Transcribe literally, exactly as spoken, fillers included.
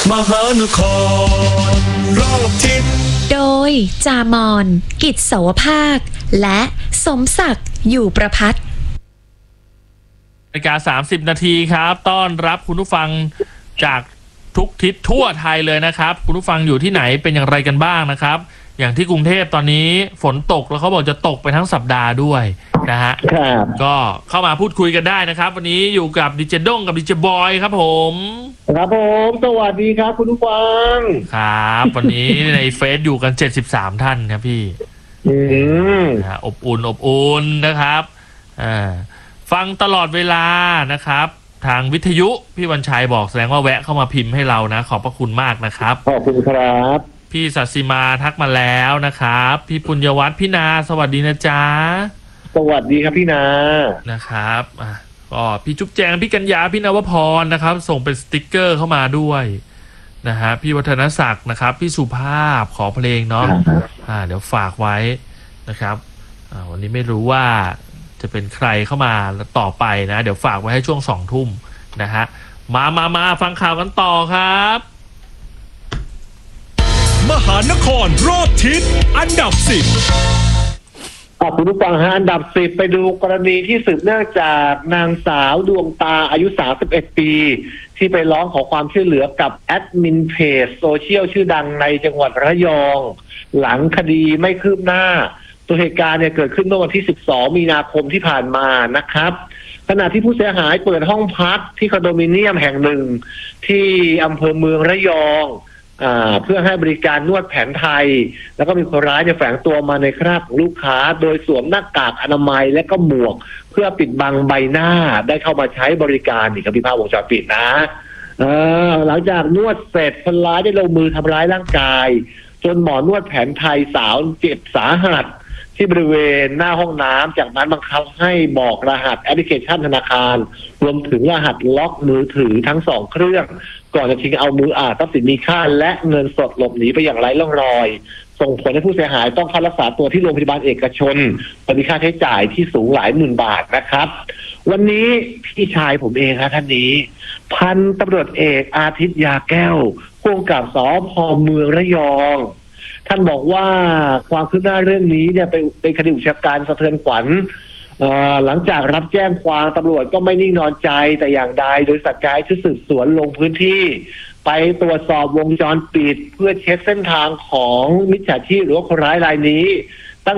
มหานครรอบทิศโดยจามอนกิจสวภาคและสมศักดิ์อยู่ประพัฒน์นาฬิกาสามสิบนาทีครับต้อนรับคุณผู้ฟังจากทุกทิศทั่วไทยเลยนะครับคุณผู้ฟังอยู่ที่ไหนเป็นอย่างไรกันบ้างนะครับอย่างที่กรุงเทพตอนนี้ฝนตกแล้วเขาบอกจะตกไปทั้งสัปดาห์ด้วยนะฮะก็เข้ามาพูดคุยกันได้นะครับวันนี้อยู่กับดิเจด้งกับดิเจบอยครับผมครับผมสวัสดีครับคุณผู้ฟังครับวันนี้ในเฟซอยู่กันเจ็ดสิบสามท่านครับพี่อืมอบอุ่นอบอุ่นนะครับอ่าฟังตลอดเวลานะครับทางวิทยุพี่วันชัยบอกแสดงว่าแวะเข้ามาพิมพ์ให้เรานะขอบพระคุณมากนะครับขอบคุณครับพี่สัสิมาทักมาแล้วนะครับพี่ปุญญวัฒน์พี่นาสวัสดีนะจ๊ะสวัสดีครับพี่นานะครับอ่ะก็พี่จุ๊บแจงพี่กัญญาพี่นวพรนะครับส่งเป็นสติกเกอร์เข้ามาด้วยนะฮะพี่วัฒนศักดิ์นะครับพี่สุภาพขอเพลงเนาะอ่าเดี๋ยวฝากไว้นะครับอ่าวันนี้ไม่รู้ว่าจะเป็นใครเข้ามาต่อไปนะเดี๋ยวฝากไว้ให้ช่วงสองทุ่มนะฮะมามามาฟังข่าวกันต่อครับมหานครรอบทิศอันดับสิบคุณผู้ฟังฮะอันดับสิบไปดูกรณีที่สืบเนื่องจากนางสาวดวงตาอายุสามสิบเอ็ดปีที่ไปร้องขอความช่วยเหลือกับแอดมินเพจโซเชียลชื่อดังในจังหวัดระยองหลังคดีไม่คืบหน้าตัวเหตุการณ์เนี่ยเกิดขึ้นเมื่อวันที่สิบสองมีนาคมที่ผ่านมานะครับขณะที่ผู้เสียหายเปิดห้องพักที่คอนโดมิเนียมแห่งหนึ่งที่อำเภอเมืองระยองเพื่อให้บริการนวดแผนไทยแล้วก็มีคนร้ายเนี่ยแฝงตัวมาในคราบของลูกค้าโดยสวมหน้ากากอนามัยและก็หมวกเพื่อปิดบังใบหน้าได้เข้ามาใช้บริการนี่ครับพี่ภาพวงจรปิดนะหลังจากนวดเสร็จคนร้ายได้ลงมือทำร้ายร่างกายจนหมอนวดแผนไทยสาวเจ็บสาหัสที่บริเวณหน้าห้องน้ำจากนั้นบังคับให้บอกรหัสแอปพลิเคชันธนาคารรวมถึงรหัสล็อกมือถือทั้งสองเครื่องก่อนจะทิ้งเอามืออาทรัพย์สินมีค่าและเงินสดหลบหนีไปอย่างไร้ร่องรอยส่งผลให้ผู้เสียหายต้องเข้ารักษาตัวที่โรงพยาบาลเอกชนมีค่าใช้จ่ายที่สูงหลายหมื่นบาทนะครับวันนี้พี่ชายผมเองครับท่านนี้พันตำรวจเอกอาทิตย์ยาแก้วผู้กำกับสภ.เมืองระยองท่านบอกว่าความคืบหน้าเรื่องนี้เนี่ยเป็นเป็นคดีอุกชะกันสะเทือนขวัญหลังจากรับแจ้งความตำรวจก็ไม่นิ่งนอนใจแต่อย่างใดโดยสั่งการให้ชุดสืบสวนลงพื้นที่ไปตรวจสอบวงจรปิดเพื่อเช็คเส้นทางของมิจฉาชีพหรือว่าคนร้ายรายนี้